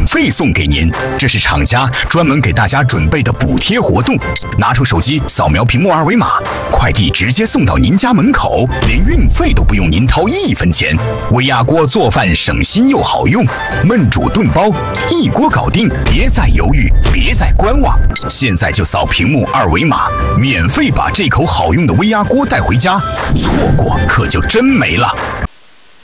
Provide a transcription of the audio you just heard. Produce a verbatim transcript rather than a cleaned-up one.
费送给您。这是厂家专门给大家准备的补贴活动，拿出手机扫描屏幕二维码，快递直接送到您家门口，连运费都不用您掏一分钱。微压锅做饭省心又好用，焖煮炖煲一锅搞定，别再犹豫，别再观望，现在就扫屏幕二维码，免费把这口好用的微压锅带回家，错过可就真没了。